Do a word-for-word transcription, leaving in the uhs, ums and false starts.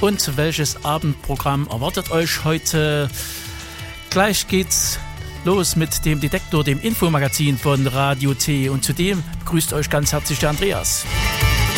Und welches Abendprogramm erwartet euch heute? Gleich geht's los mit dem Detektor, dem Infomagazin von Radio T. Und zudem begrüßt euch ganz herzlich der Andreas.